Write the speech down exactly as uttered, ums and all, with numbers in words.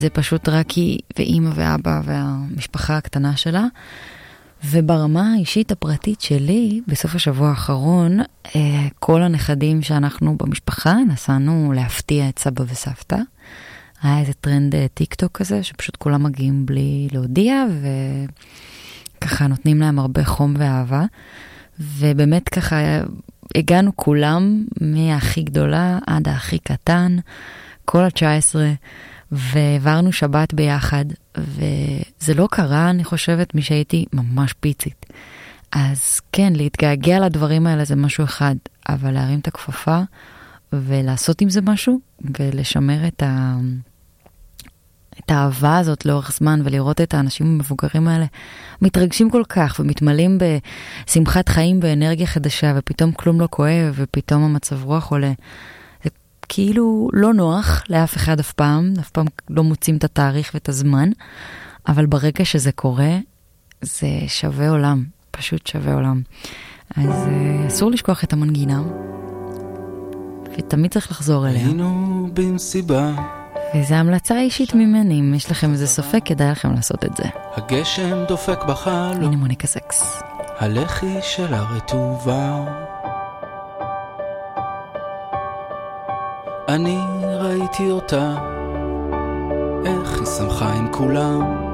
זה פשוט רק היא ואימא ואבא והמשפחה הקטנה שלה. וברמה האישית הפרטית שלי, בסוף השבוע האחרון, כל הנכדים שאנחנו במשפחה נסענו להפתיע את סבא וסבתא. היה איזה טרנד טיק טוק כזה, שפשוט כולם מגיעים בלי להודיע, וככה נותנים להם הרבה חום ואהבה. ובאמת ככה הגענו כולם, מהכי גדולה עד הכי קטן, כל ה-תשע עשרה, ועברנו שבת ביחד, וזה לא קרה, אני חושבת, מי שהייתי ממש פיצית. אז כן, להתגעגע לדברים האלה זה משהו אחד, אבל להרים את הכפפה ולעשות עם זה משהו, ולשמר את, ה... את האהבה הזאת לאורך זמן, ולראות את האנשים המבוגרים האלה מתרגשים כל כך, ומתמלאים בשמחת חיים באנרגיה חדשה, ופתאום כלום לא כואב, ופתאום המצב רוח עולה. זה כאילו לא נוח לאף אחד אף פעם, אף פעם לא מוצאים את התאריך ואת הזמן, אבל ברגע שזה קורה, זה שווה עולם, פשוט שווה עולם. אז אסור לשכוח את המנגינה, ותמיד צריך לחזור אליה. היינו במסיבה, וזו המלצה אישית ממני, אם יש לכם איזה סופק, כדאי לכם לעשות את זה. הגשם דופק בחלום, הנה מוניקה סקס. הלחי של הרטובה, אני ראיתי אותה, איך היא שמחה עם כולם,